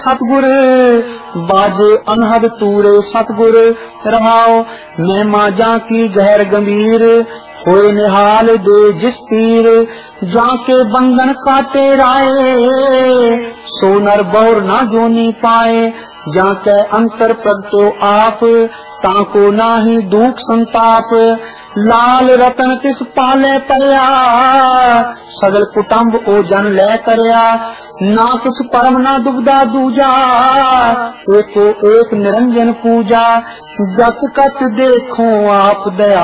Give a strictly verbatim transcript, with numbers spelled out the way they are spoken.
सतगुर बाजे अनहद तूरे सतगुर रहाओ महिमा जा की गहर गंभीर होए निहाल दे जिस तीर जाके बंधन काटे राए सो नर बौर ना जोनी पाए जाके अंतर प्रगटो आप ताको नाही दुख संताप लाल रतन किस पाले परया सगल कुटुंब ओ जन ले करया ना कुछ परम ना दुबदा दूजा एको एक निरंजन पूजा जत कत देखो आप दया